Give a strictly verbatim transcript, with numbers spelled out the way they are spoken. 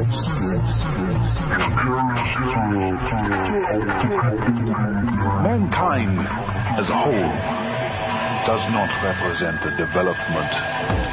Mankind as a whole does not represent the development